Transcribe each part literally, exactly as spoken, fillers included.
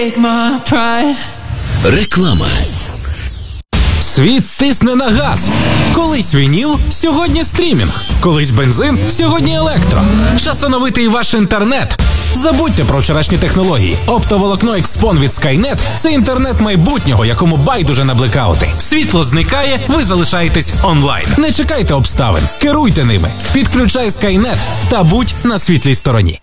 Реклама. Світ тисне на газ. Колись вініл, сьогодні стрімінг. Колись бензин, сьогодні електро. Час оновити і ваш інтернет. Забудьте про вчорашні технології. Оптоволокно Xpon від Skynet – це інтернет майбутнього, якому байдуже на блекаути. Світло зникає, ви залишаєтесь онлайн. Не чекайте обставин, керуйте ними. Підключай Skynet та будь на світлій стороні.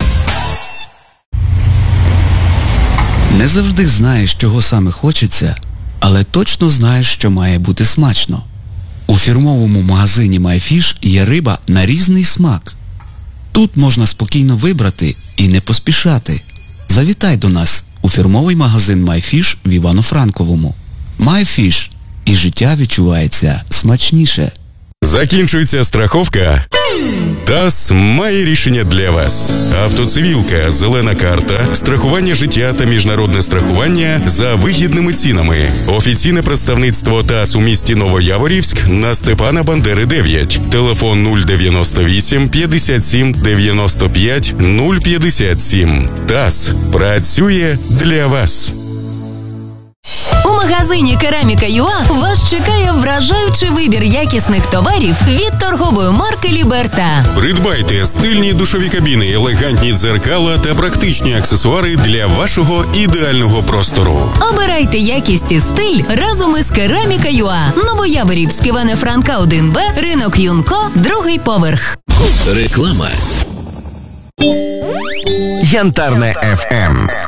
Не завжди знаєш, чого саме хочеться, але точно знаєш, що має бути смачно. У фірмовому магазині MyFish є риба на різний смак. Тут можна спокійно вибрати і не поспішати. Завітай до нас у фірмовий магазин MyFish в Івано-Франковому. MyFish. І життя відчувається смачніше. Закінчується страховка? ТАСС має рішення для вас. Автоцивілка, зелена карта, страхування життя та міжнародне страхування за вигідними цінами. Офіційне представництво ТАСС у місті Новояворівськ на Степана Бандери дев'ять. Телефон нуль дев'яносто вісім п'ятдесят сім дев'яносто п'ять нуль п'ятдесят сім. ТАСС працює для вас. У магазині Кераміка.ЮА вас чекає вражаючий вибір якісних товарів від торгової марки Ліберта. Придбайте стильні душові кабіни, елегантні дзеркала та практичні аксесуари для вашого ідеального простору. Обирайте якість і стиль разом із Кераміка.ЮА. Новояворівськ, Івана Франка один Б, ринок Юнко, другий поверх. Реклама. Янтарне еф ем.